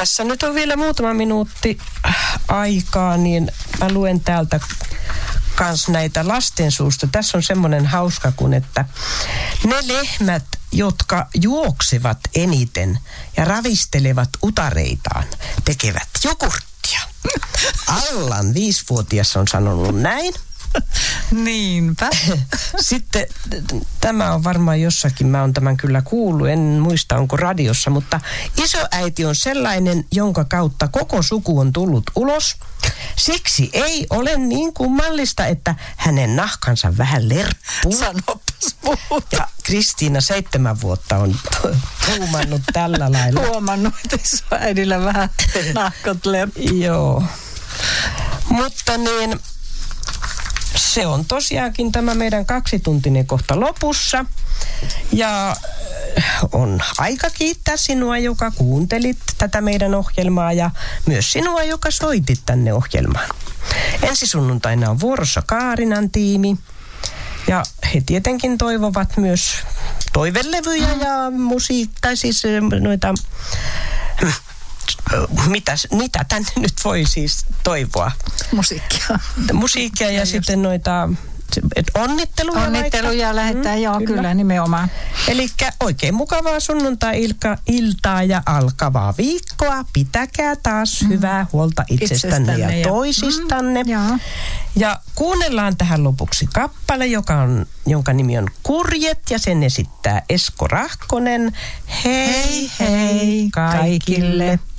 Tässä nyt on vielä muutama minuutti aikaa, niin mä luen täältä kans näitä lastensuusta. Tässä on semmoinen hauska, kun että ne lehmät, jotka juoksevat eniten ja ravistelevat utareitaan, tekevät jogurttia. Allan 5-vuotias on sanonut näin. Niinpä. Sitten tämä on varmaan jossakin, mä oon tämän kyllä kuullut, en muista onko radiossa, mutta isoäiti on sellainen, jonka kautta koko suku on tullut ulos. Siksi ei ole niin kummallista, että hänen nahkansa vähän lerppuu. Sanopas muuta. Ja Kristiina 7 vuotta on huumannut tällä lailla. Huomannut, että isoäidillä vähän nahkat lerppuu. Joo. Mutta niin, se on tosiaankin tämä meidän 2-tuntinen kohta lopussa. Ja on aika kiittää sinua, joka kuuntelit tätä meidän ohjelmaa ja myös sinua, joka soitit tänne ohjelmaan. Ensi sunnuntaina on vuorossa Kaarinan tiimi ja he tietenkin toivovat myös toivelevyjä ja musiikkia, siis noita... Mitä tänne nyt voi siis toivoa? Musiikkia ja sitten noita onnitteluja. Onnitteluja lähettää, joo, kyllä nimenomaan. Elikkä oikein mukavaa sunnuntai-iltaa ja alkavaa viikkoa. Pitäkää taas hyvää huolta itsestänne ja toisistanne. Ja kuunnellaan tähän lopuksi kappale, jonka nimi on Kurjet ja sen esittää Esko Rahkonen. Hei hei kaikille!